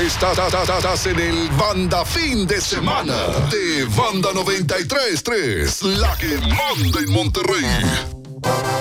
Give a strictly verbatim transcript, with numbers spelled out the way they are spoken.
Estás, estás- estás en el Banda Fin de Semana de Banda noventa y tres punto tres, la que manda en Monterrey.